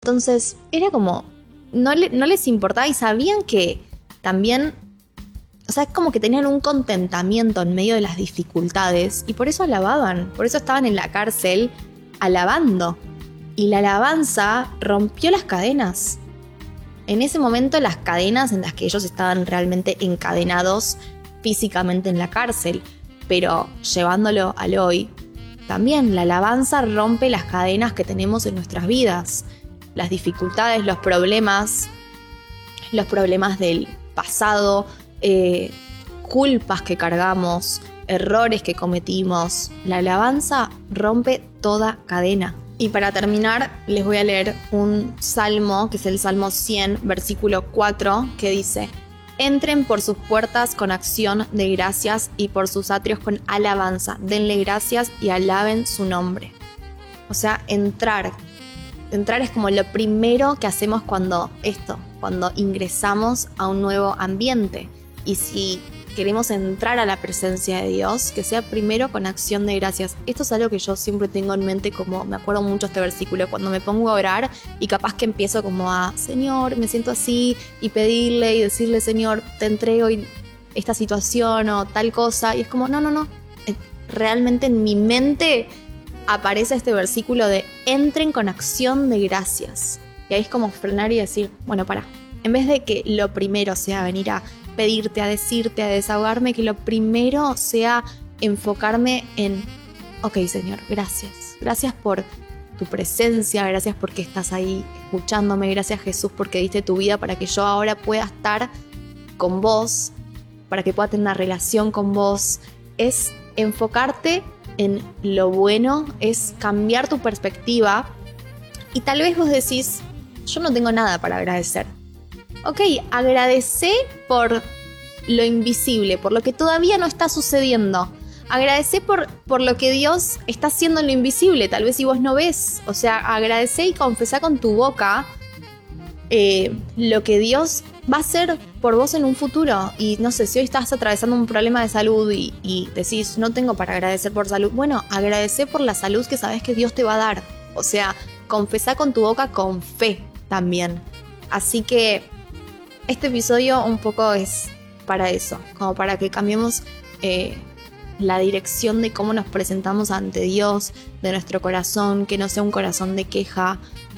Entonces era como, no les importaba y sabían que también, o sea, es como que tenían un contentamiento en medio de las dificultades y por eso alababan, por eso estaban en la cárcel alabando. Y la alabanza rompió las cadenas. En ese momento las cadenas en las que ellos estaban realmente encadenados físicamente en la cárcel, pero llevándolo al hoy, también la alabanza rompe las cadenas que tenemos en nuestras vidas. Las dificultades, los problemas del pasado, culpas que cargamos, errores que cometimos. La alabanza rompe toda cadena. Y para terminar, les voy a leer un salmo, que es el Salmo 100, versículo 4, que dice: entren por sus puertas con acción de gracias y por sus atrios con alabanza. Denle gracias y alaben su nombre. O sea, entrar es como lo primero que hacemos cuando ingresamos a un nuevo ambiente. Y si queremos entrar a la presencia de Dios, que sea primero con acción de gracias. Esto es algo que yo siempre tengo en mente, como me acuerdo mucho este versículo, cuando me pongo a orar y capaz que empiezo como a, Señor, me siento así, y pedirle y decirle, Señor, te entrego esta situación o tal cosa. Y es como, no. Realmente en mi mente aparece este versículo de entren con acción de gracias. Y ahí es como frenar y decir, bueno, pará. En vez de que lo primero sea venir a pedirte, a decirte, a desahogarme, que lo primero sea enfocarme en, ok, Señor, gracias. Gracias por tu presencia, gracias porque estás ahí escuchándome, gracias Jesús porque diste tu vida para que yo ahora pueda estar con vos, para que pueda tener una relación con vos. Es enfocarte en lo bueno, es cambiar tu perspectiva. Y tal vez vos decís, yo no tengo nada para agradecer. Ok, agradecé por lo invisible, por lo que todavía no está sucediendo. Agradecé por lo que Dios está haciendo en lo invisible, tal vez si vos no ves. O sea, agradecé y confesá con tu boca lo que Dios va a hacer por vos en un futuro. Y no sé, si hoy estás atravesando un problema de salud y decís, no tengo para agradecer por salud. Bueno, agradecé por la salud que sabés que Dios te va a dar. O sea, confesá con tu boca con fe también. Así que este episodio un poco es para eso, como para que cambiemos la dirección de cómo nos presentamos ante Dios, de nuestro corazón, que no sea un corazón de queja,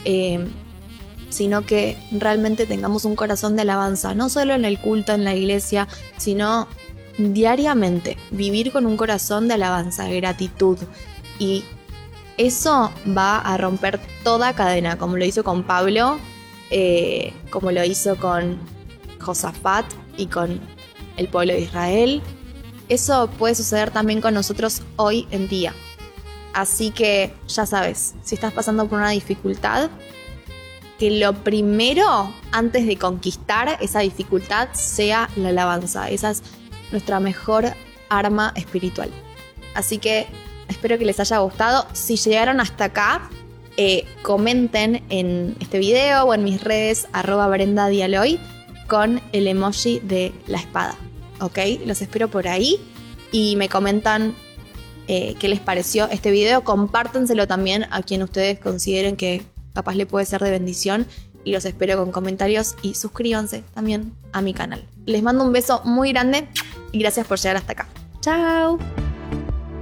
sino que realmente tengamos un corazón de alabanza, no solo en el culto, en la iglesia, sino diariamente, vivir con un corazón de alabanza, de gratitud. Y eso va a romper toda cadena, como lo hizo con Pablo, como lo hizo con Josafat y con el pueblo de Israel. Eso puede suceder también con nosotros hoy en día. Así que ya sabes, si estás pasando por una dificultad, que lo primero antes de conquistar esa dificultad sea la alabanza. Esa es nuestra mejor arma espiritual. Así que espero que les haya gustado. Si llegaron hasta acá, comenten en este video o en mis redes @BrendaDialoy con el emoji de la espada. ¿Ok? Los espero por ahí y me comentan qué les pareció este video. Compártenselo también a quien ustedes consideren que capaz le puede ser de bendición y los espero con comentarios y suscríbanse también a mi canal. Les mando un beso muy grande y gracias por llegar hasta acá. ¡Chao!